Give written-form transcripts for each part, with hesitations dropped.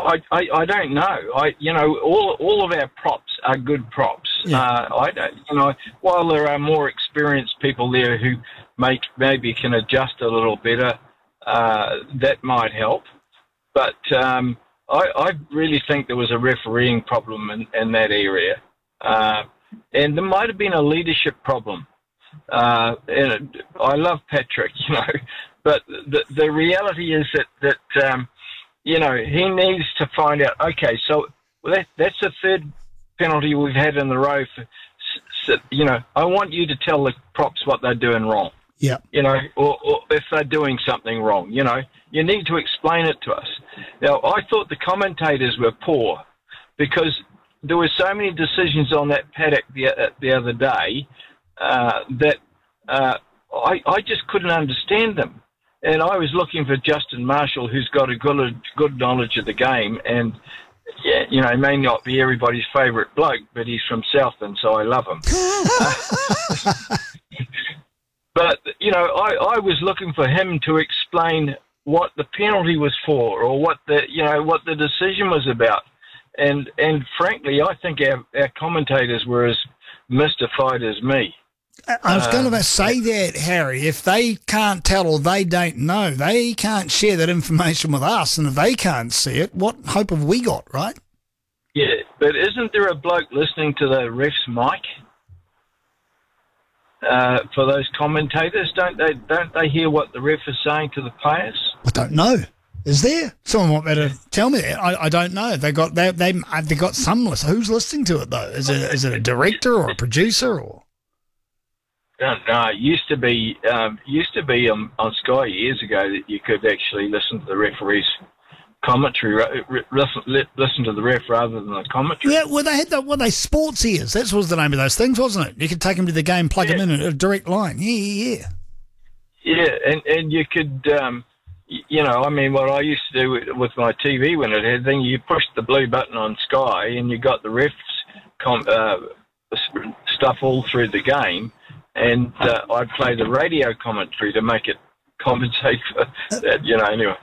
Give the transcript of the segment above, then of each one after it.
I don't know. All of our props are good props. Yeah. I don't, while there are more experienced people there who maybe can adjust a little better, that might help. But I really think there was a refereeing problem in that area, and there might have been a leadership problem. And I love Patrick, but the reality is that he needs to find out. Okay, so that's the third penalty we've had in the row. I want you to tell the props what they're doing wrong. Yeah. Or if they're doing something wrong, you need to explain it to us. Now, I thought the commentators were poor because there were so many decisions on that paddock the other day that I just couldn't understand them. And I was looking for Justin Marshall, who's got a good knowledge of the game, and he may not be everybody's favourite bloke, but he's from Southland, so I love him. But I was looking for him to explain what the penalty was for, or what the decision was about. And frankly, I think our commentators were as mystified as me. I was going to say that, Harry. If they can't tell or they don't know, they can't share that information with us. And if they can't see it, what hope have we got, right? Yeah, but isn't there a bloke listening to the ref's mic for those commentators? Don't they hear what the ref is saying to the players? I don't know. Is there? Someone might better tell me that. I don't know. They got some list. Who's listening to it though? Is it a director or a producer or? No, it used to be on Sky years ago that you could actually listen to the referee's commentary, listen to the ref rather than the commentary. Yeah, well, they had they sports ears. That was the name of those things, wasn't it? You could take them to the game, plug them in a direct line. Yeah. Yeah, and you could, what I used to do with my TV when it had thing, you pushed the blue button on Sky and you got the refs stuff all through the game. And I'd play the radio commentary to make it compensate for that, anyway.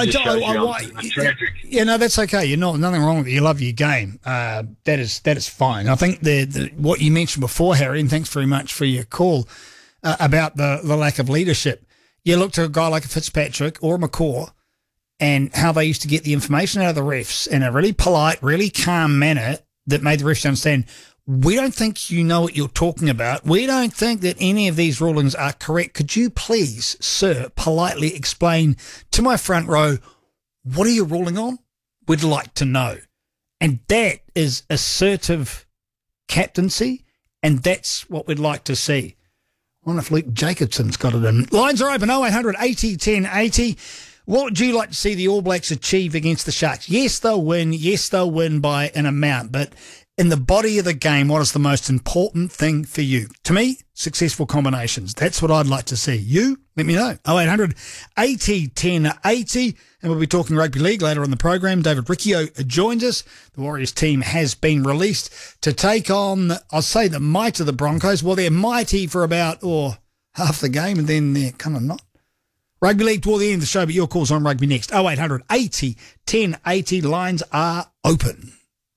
Well, no, that's okay. Nothing wrong with it. You love your game. That is fine. I think what you mentioned before, Harry, and thanks very much for your call about the lack of leadership. You look to a guy like a Fitzpatrick or a McCaw and how they used to get the information out of the refs in a really polite, really calm manner that made the refs understand, we don't think you know what you're talking about. We don't think that any of these rulings are correct. Could you please, sir, politely explain to my front row, what are you ruling on? We'd like to know. And that is assertive captaincy, and that's what we'd like to see. I wonder if Luke Jacobson's got it in. Lines are open, 0800 80 10 80. What would you like to see the All Blacks achieve against the Sharks? Yes, they'll win. Yes, they'll win by an amount, but in the body of the game, what is the most important thing for you? To me, successful combinations. That's what I'd like to see. You, let me know. 0800 80 10 80. And we'll be talking rugby league later on the program. David Riccio joins us. The Warriors team has been released to take on, I'll say, the might of the Broncos. Well, they're mighty for about half the game, and then they're kind of not. Rugby league toward the end of the show, but your call's on rugby next. 0800 80 10 80. Lines are open.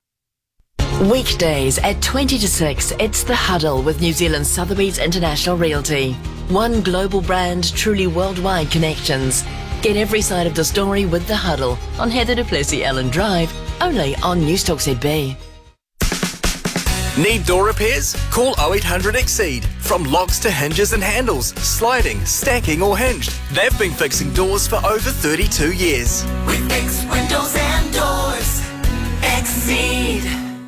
Weekdays at 20 to 6, it's The Huddle with New Zealand Sotheby's International Realty. One global brand, truly worldwide connections. Get every side of the story with The Huddle on Heather du Plessis-Allen Drive, only on Newstalk ZB. Need door repairs? Call 0800 Exceed. From locks to hinges and handles, sliding, stacking or hinged, they've been fixing doors for over 32 years. We fix windows and doors. Exceed.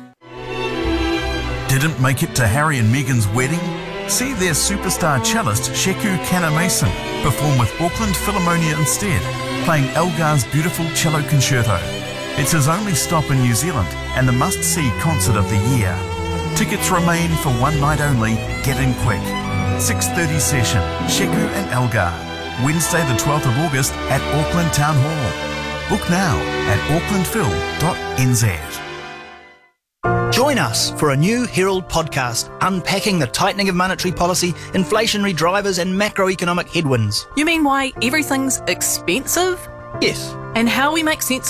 Didn't make it to Harry and Meghan's wedding? See their superstar cellist Sheku Kanamason perform with Auckland Philharmonia instead, playing Elgar's beautiful cello concerto. It's his only stop in New Zealand and the must-see concert of the year. Tickets remain for one night only. Get in quick. 6:30 session, Sheku and Elgar. Wednesday the 12th of August at Auckland Town Hall. Book now at aucklandphil.nz. Join us for a new Herald podcast unpacking the tightening of monetary policy, inflationary drivers and macroeconomic headwinds. You mean why everything's expensive? Yes. And how we make sense